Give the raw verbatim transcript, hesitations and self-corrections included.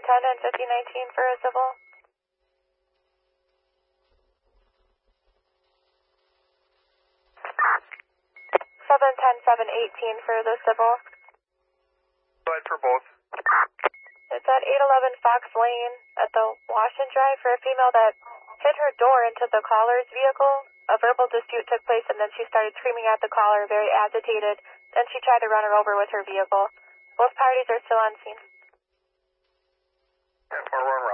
ten and fifty nineteen for a civil. seven ten seven eighteen for the civil. Go ahead for both. It's at eight eleven Fox Lane at the Wash and Drive for a female that hit her door into the caller's vehicle. A verbal dispute took place and then she started screaming at the caller, very agitated. Then she tried to run her over with her vehicle. Both parties are still on scene. ten four one